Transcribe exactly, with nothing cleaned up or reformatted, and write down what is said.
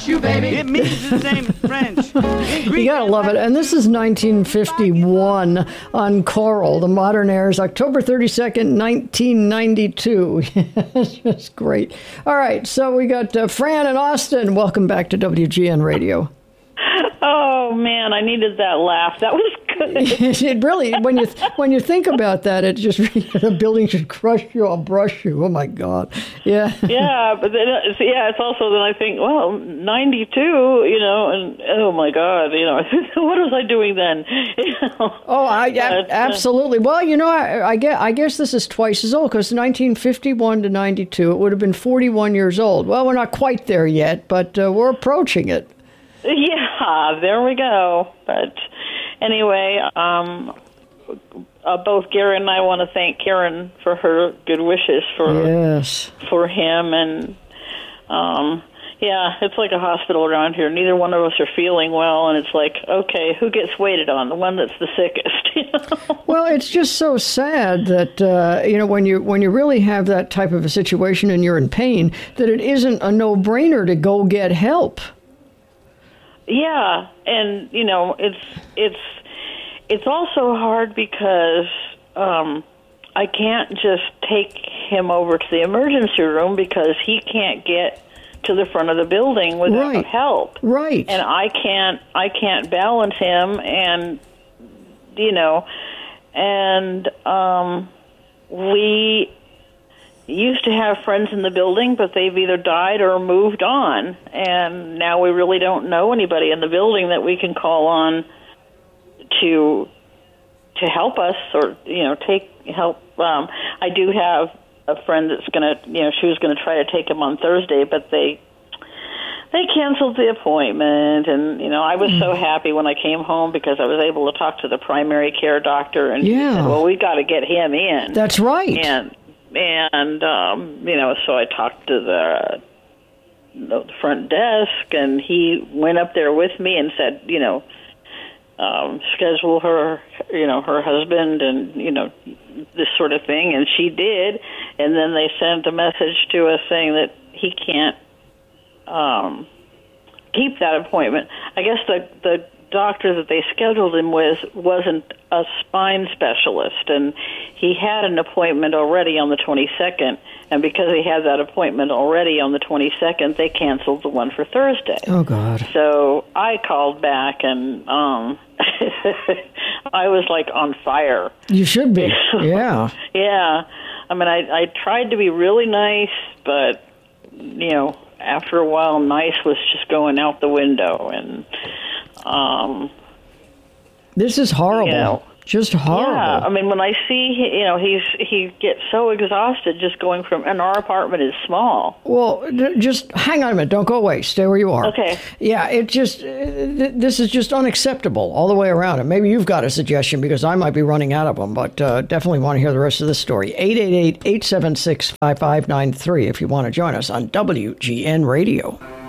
crush you, baby. It means the same in French. You gotta love it. And this is nineteen fifty-one on Coral, the modern airs, October thirty-second, nineteen ninety-two. It's just great. All right, so we got uh, Fran and Austin. Welcome back to W G N Radio. Oh, man, I needed that laugh. That was good. It really, when you when you think about that, it just, the building should crush you or brush you. Oh, my God. Yeah. Yeah, but then, it's, yeah, it's also then I think, well, ninety-two, you know, and oh, my God, you know, what was I doing then? You know? Oh, I, ab- absolutely. Well, you know, I, I, guess, I guess this is twice as old, because nineteen fifty-one to ninety-two, it would have been forty-one years old. Well, we're not quite there yet, but uh, we're approaching it. Yeah, there we go. But anyway, um, uh, both Gary and I want to thank Karen for her good wishes for yes. for him. And, um, yeah, it's like a hospital around here. Neither one of us are feeling well, and it's like, okay, who gets waited on? The one that's the sickest. You know? Well, it's just so sad that, uh, you know, when you when you really have that type of a situation and you're in pain, that it isn't a no-brainer to go get help. Yeah, and you know, it's it's it's also hard because um, I can't just take him over to the emergency room because he can't get to the front of the building without right. help. Right. And I can't I can't balance him, and you know, and um, we used to have friends in the building, but they've either died or moved on, and now we really don't know anybody in the building that we can call on to to help us or you know take help. Um, I do have a friend that's gonna you know she was gonna try to take him on Thursday, but they they canceled the appointment, and you know I was mm. so happy when I came home because I was able to talk to the primary care doctor, and yeah. he said, well, we got to get him in. That's right. And And, um, you know, so I talked to the, the front desk, and he went up there with me and said, you know, um, schedule her, you know, her husband and, you know, this sort of thing. And she did. And then they sent a message to us saying that he can't um, keep that appointment. I guess the, the doctor that they scheduled him with wasn't a spine specialist, and he had an appointment already on the twenty-second, and because he had that appointment already on the twenty-second, they canceled the one for Thursday. Oh, God. So I called back, and um, I was, like, on fire. You should be, yeah. Yeah. I mean, I, I tried to be really nice, but, you know, after a while, nice was just going out the window, and Um, this is horrible. You know, just horrible. Yeah, I mean, when I see, you know, he's he gets so exhausted just going from, and our apartment is small. Well, just hang on a minute. Don't go away. Stay where you are. Okay. Yeah, it just, th- this is just unacceptable all the way around. And maybe you've got a suggestion because I might be running out of them, but uh, definitely want to hear the rest of the story. eight eight eight, eight seven six, five five nine three if you want to join us on W G N Radio.